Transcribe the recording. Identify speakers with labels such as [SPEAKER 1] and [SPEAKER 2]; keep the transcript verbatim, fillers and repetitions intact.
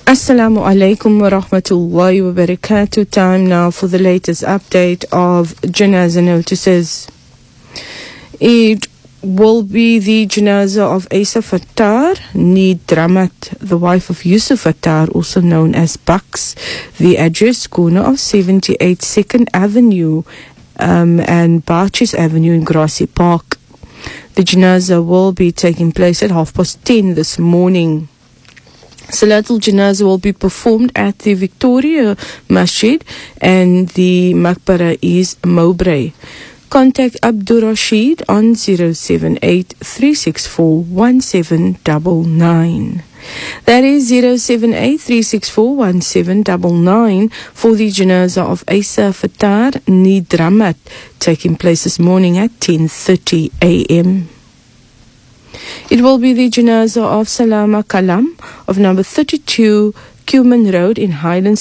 [SPEAKER 1] Assalamu alaikum wa rahmatullahi wa barakatuh. Time now for the latest update of Janazah notices. It will be the Janazah of Asa Fattar Need Dramat, the wife of Yusuf Fattar, also known as Bucks. The address, corner of seventy-eight second Avenue um, and Barches Avenue in Grassy Park. The Janazah will be taking place at half past ten this morning. Salatul Janazah will be performed at the Victoria Masjid and the Maqbara is Mowbray. Contact Abdul Rashid on zero seven eight, three six four, one seven nine nine. That is zero seven eight, three six four, one seven nine nine for the Janazah of Asa Fattar Need Dramat, taking place this morning at ten thirty a m It will be the Janazah of Salama Kalam of number thirty-two Cuman Road in Highlands